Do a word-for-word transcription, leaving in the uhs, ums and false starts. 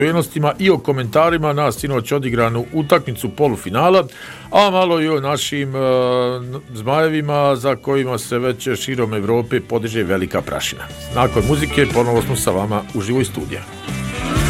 pojedinostima i o komentarima na sinoć odigranu utakmicu polufinala, a malo i o našim uh, zmajevima za kojima se već širom Evrope podiže velika prašina. Nakon muzike ponovo smo sa vama u živoj studiju.